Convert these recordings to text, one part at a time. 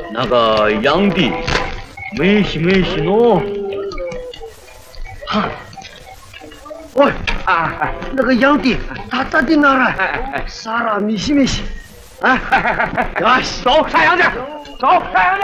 那个秧地，没事喏。哈，喂啊，那个秧地，他咋的那了？啥了？没事。哎，呀，走山羊去，走山羊去。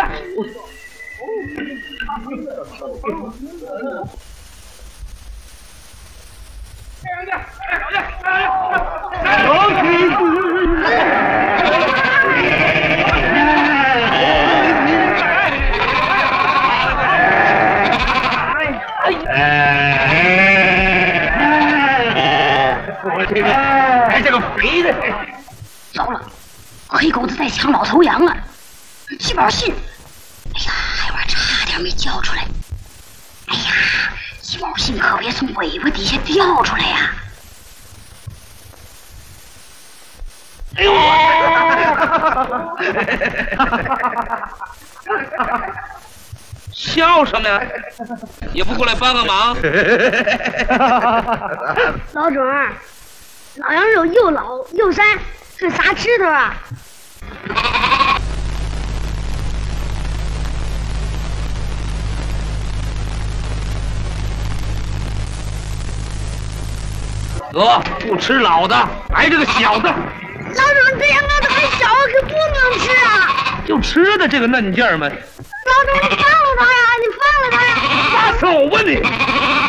这个肥的， 糟了，黑狗子在抢老头羊啊！几包信，哎呀，我差点没交出来。哎呀，几包信可别从尾巴底下掉出来呀！ 哎呦！ 笑什么呀？也不过来帮个忙。 老总儿，老羊肉又老又膻，是啥吃头啊？ 哥，不吃老的，来这个小的。 老总，这羊羔子还小，可不能吃啊！ 就吃的这个嫩劲儿嘛。 老总，你放了他呀！你放了他呀！ 撒手吧你！